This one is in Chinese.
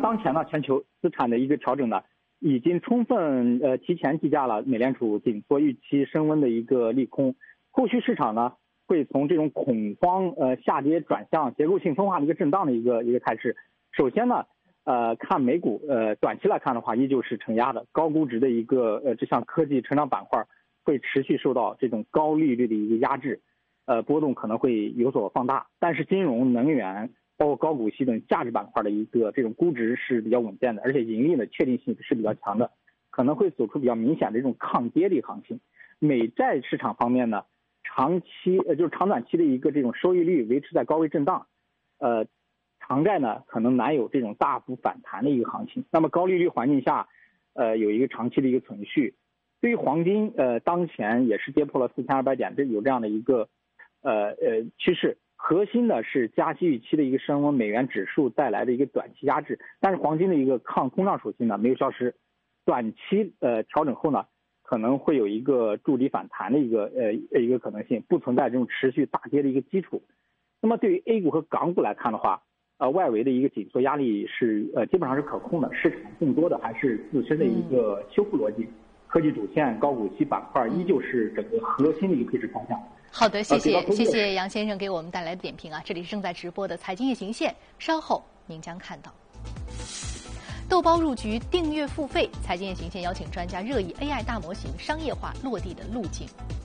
当前呢，全球资产的一个调整呢，已经充分提前计价了美联储紧缩预期升温的一个利空，后续市场呢会从这种恐慌下跌转向结构性分化的一个震荡的一个态势。首先呢，看美股短期来看的话，依旧是承压的，高估值的一个这项科技成长板块会持续受到这种高利率的一个压制，波动可能会有所放大。但是金融、能源包括高股息等价值板块的一个这种估值是比较稳健的，而且盈利的确定性是比较强的，可能会走出比较明显的这种抗跌的行情。美债市场方面呢，长短期的一个这种收益率维持在高位震荡，长债呢可能难有这种大幅反弹的一个行情。那么高利率环境下，有一个长期的一个存续。对于黄金，当前也是跌破了4200点，有这样的一个趋势。核心的是加息预期的一个升温，美元指数带来的一个短期压制，但是黄金的一个抗通胀属性呢没有消失，短期调整后呢可能会有一个筑底反弹的一个可能性，不存在这种持续大跌的一个基础。那么对于 A 股和港股来看的话，外围的一个紧缩压力是基本上是可控的，市场更多的还是自身的一个修复逻辑。科技主线、高股息板块依旧是整个核心的一个配置方向。 好的，谢谢杨先生给我们带来的点评啊！这里是正在直播的财经夜行线，稍后您将看到。豆包入局订阅付费，财经夜行线邀请专家热议 AI 大模型商业化落地的路径。